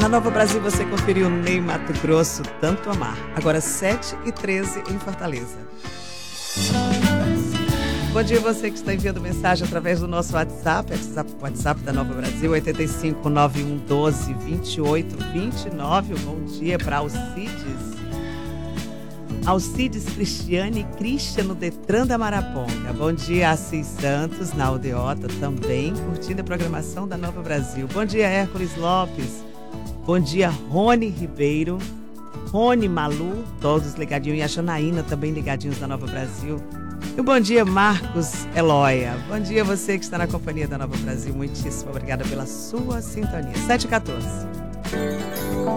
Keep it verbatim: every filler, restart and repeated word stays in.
Na Nova Brasil você conferiu Ney Mato Grosso, Tanto Amar. Agora sete e treze em Fortaleza. Bom dia você que está enviando mensagem através do nosso WhatsApp, o WhatsApp da Nova Brasil, oito cinco nove um um doze vinte e oito vinte e nove. Bom dia para Alcides. Alcides Cristiane e Cristian no Detran da Maraponga. Bom dia, Assis Santos, na Aldeota também, curtindo a programação da Nova Brasil. Bom dia, Hércules Lopes. Bom dia, Rony Ribeiro, Rony Malu, todos ligadinhos, e a Janaína também ligadinhos da Nova Brasil. E um bom dia, Marcos Eloia. Bom dia você que está na companhia da Nova Brasil. Muitíssimo obrigada pela sua sintonia. sete e quatorze.